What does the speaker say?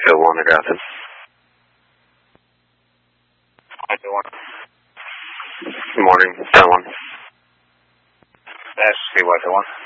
Whitefield 1 to Grafton. Whitefield 1. Good morning, 10-1. That's Whitefield 1.